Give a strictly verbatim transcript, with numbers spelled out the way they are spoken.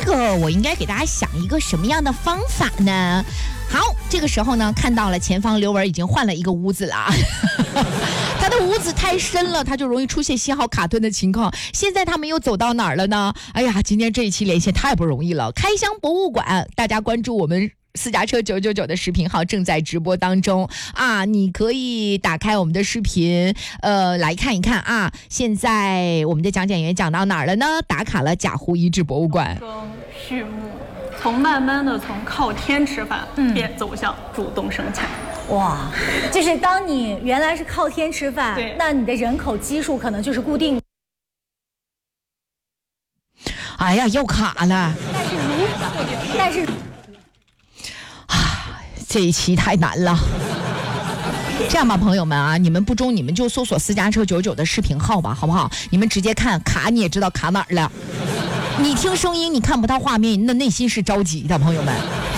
个我应该给大家想一个什么样的方法呢？好，这个时候呢，看到了前方刘雯已经换了一个屋子了，他的屋子太深了，他就容易出现信号卡顿的情况。现在他们又走到哪儿了呢？哎呀，今天这一期连线太不容易了。开箱博物馆，大家关注我们私家车九九九的视频号正在直播当中啊，你可以打开我们的视频，呃，来看一看啊。现在我们的讲解员讲到哪儿了呢？打卡了贾湖遗址博物馆。 畜牧。从慢慢的从靠天吃饭，嗯，变走向主动生产。 哇，就是当你原来是靠天吃饭， 对， 那你的人口基数可能就是固定。 哎呀，又卡了。 但是如但是啊，这一期太难了。这样吧，朋友们啊，你们不中你们就搜索私家车九九的视频号吧，好不好？你们直接看卡，你也知道卡哪儿了。你听声音，你看不到画面，那内心是着急的，朋友们。